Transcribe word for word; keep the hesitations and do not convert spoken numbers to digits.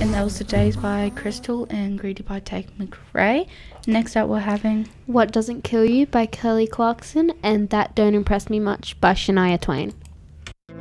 And that was Today's by Crystal and Greedy by Tate McRae. Next up, we're having What Doesn't Kill You by Kelly Clarkson and That Don't Impress Me Much by Shania Twain.